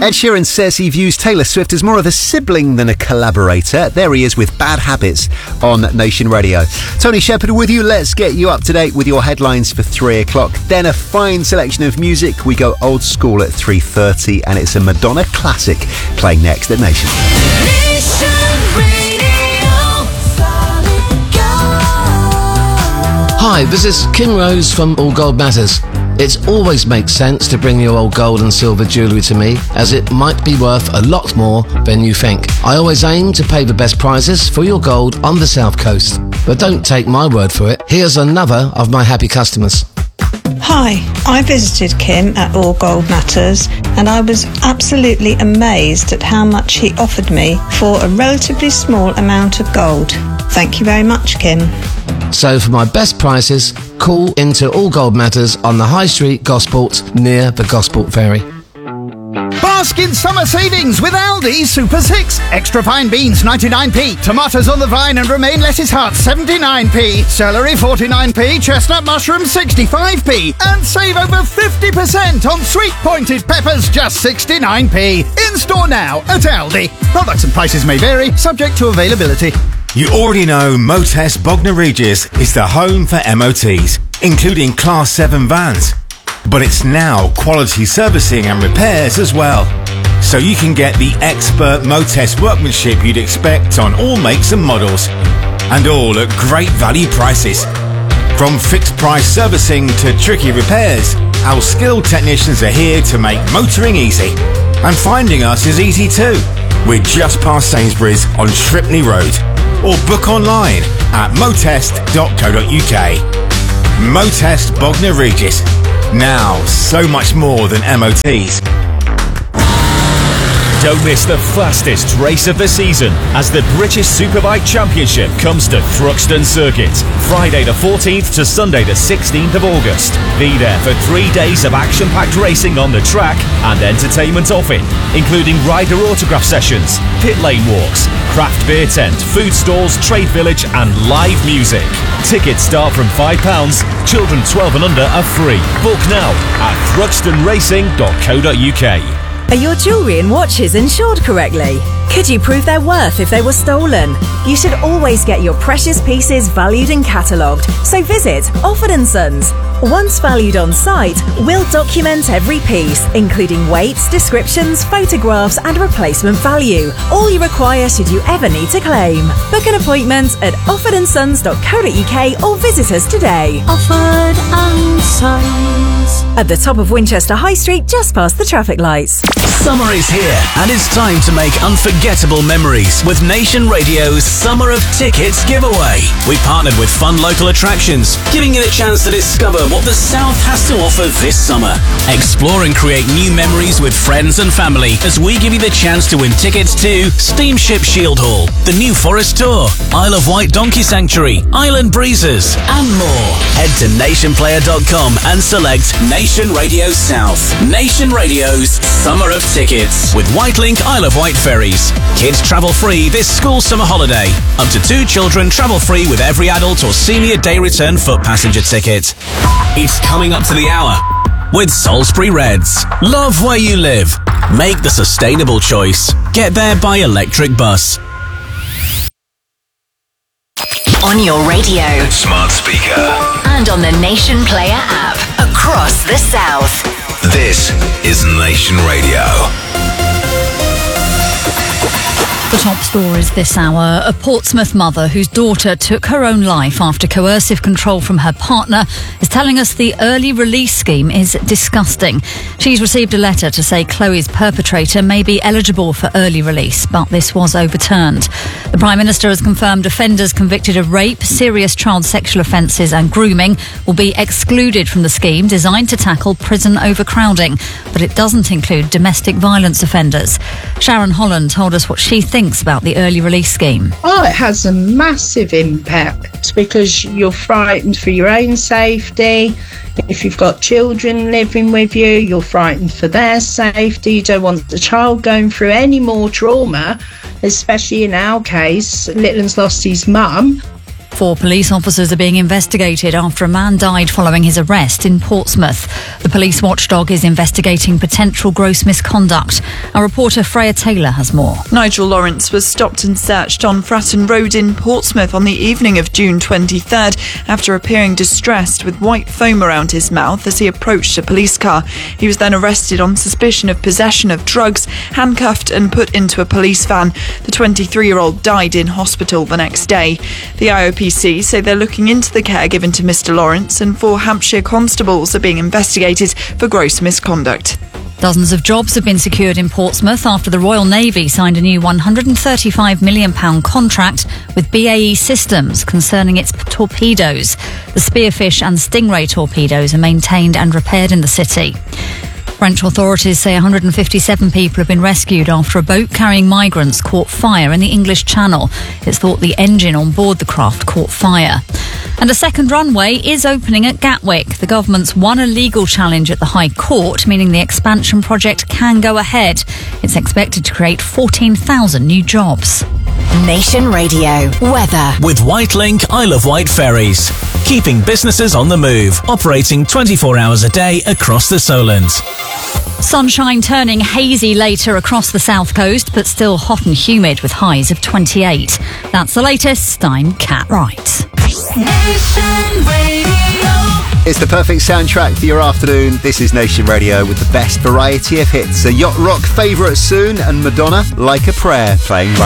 Ed Sheeran says he views Taylor Swift as more of a sibling than a collaborator. There he is with Bad Habits on Nation Radio. Tony Shepherd with you. Let's get you up to date with your headlines for 3 o'clock. Then a fine selection of music. We go old school at 3:30, and it's a Madonna classic playing next at Nation. Hi, this is Kim Rose from All Gold Matters. It always makes sense to bring your old gold and silver jewellery to me, as it might be worth a lot more than you think. I always aim to pay the best prices for your gold on the South Coast. But don't take my word for it. Here's another of my happy customers. Hi, I visited Kim at All Gold Matters and I was absolutely amazed at how much he offered me for a relatively small amount of gold. Thank you very much, Kim. So for my best prices, call into All Gold Matters on the High Street, Gosport, near the Gosport Ferry. Bask in summer savings with Aldi Super 6. Extra fine beans 99p, tomatoes on the vine and romaine lettuce hearts 79p, celery 49p, chestnut mushrooms 65p, and save over 50% on sweet pointed peppers just 69p. In store now at Aldi. Products and prices may vary, subject to availability. You already know Motest Bognor Regis is the home for MOTs, including Class 7 vans. But it's now quality servicing and repairs as well. So you can get the expert Motest workmanship you'd expect on all makes and models. And all at great value prices. From fixed price servicing to tricky repairs, our skilled technicians are here to make motoring easy. And finding us is easy too. We're just past Sainsbury's on Shripney Road. Or book online at motest.co.uk. Motest Bognor Regis. Now, so much more than MOTs. Don't miss the fastest race of the season as the British Superbike Championship comes to Thruxton Circuit, Friday the 14th to Sunday the 16th of August. Be there for 3 days of action-packed racing on the track and entertainment off it, including rider autograph sessions, pit lane walks, craft beer tent, food stalls, trade village and live music. Tickets start from £5. Children 12 and under are free. Book now at thruxtonracing.co.uk. Are your jewellery and watches insured correctly? Could you prove their worth if they were stolen? You should always get your precious pieces valued and catalogued, so visit Offord & Sons. Once valued on site, we'll document every piece, including weights, descriptions, photographs and replacement value. All you require should you ever need to claim. Book an appointment at offordandsons.co.uk or visit us today. Offord & Sons. At the top of Winchester High Street, just past the traffic lights. Summer is here and it's time to make unforgettable memories with Nation Radio's Summer of Tickets giveaway. We partnered with fun local attractions, giving you the chance to discover what the South has to offer this summer. Explore and create new memories with friends and family as we give you the chance to win tickets to Steamship Shield Hall, the New Forest Tour, Isle of Wight Donkey Sanctuary, Island Breezes and more. Head to nationplayer.com and select Nation Radio South. Nation Radio's Summer of Tickets with Whitelink Isle of Wight ferries. Kids travel free this school summer holiday. Up to 2 children travel free with every adult or senior day return foot passenger ticket. It's coming up to the hour with Salisbury Reds. Love where you live. Make the sustainable choice. Get there by electric bus. On your radio, smart speaker, and on the Nation Player app across the South. This is Nation Radio. The top stories this hour. A Portsmouth mother whose daughter took her own life after coercive control from her partner is telling us the early release scheme is disgusting. She's received a letter to say Chloe's perpetrator may be eligible for early release, but this was overturned. The Prime Minister has confirmed offenders convicted of rape, serious child sexual offences and grooming will be excluded from the scheme designed to tackle prison overcrowding, but it doesn't include domestic violence offenders. Sharon Holland told us what she thinks about the early release scheme. Oh, it has a massive impact because you're frightened for your own safety. If you've got children living with you, you're frightened for their safety. You don't want the child going through any more trauma, especially in our case. Lytton's lost his mum. 4 police officers are being investigated after a man died following his arrest in Portsmouth. The police watchdog is investigating potential gross misconduct. Our reporter Freya Taylor has more. Nigel Lawrence was stopped and searched on Fratton Road in Portsmouth on the evening of June 23rd after appearing distressed with white foam around his mouth as he approached a police car. He was then arrested on suspicion of possession of drugs, handcuffed and put into a police van. The 23-year-old died in hospital the next day. The IOPC say they're looking into the care given to Mr Lawrence, and 4 Hampshire constables are being investigated for gross misconduct. Dozens of jobs have been secured in Portsmouth after the Royal Navy signed a new £135 million contract with BAE Systems concerning its torpedoes. The Spearfish and Stingray torpedoes are maintained and repaired in the city. French authorities say 157 people have been rescued after a boat carrying migrants caught fire in the English Channel. It's thought the engine on board the craft caught fire. And a second runway is opening at Gatwick. The government's won a legal challenge at the High Court, meaning the expansion project can go ahead. It's expected to create 14,000 new jobs. Nation Radio weather with Whitelink Isle of Wight ferries, keeping businesses on the move, operating 24 hours a day across the Solent. Sunshine turning hazy later across the south coast, but still hot and humid with highs of 28. That's the latest. I'm Kat Wright. Nation Radio. It's the perfect soundtrack for your afternoon. This is Nation Radio with the best variety of hits. A yacht rock favourite soon, and Madonna, Like a Prayer, playing right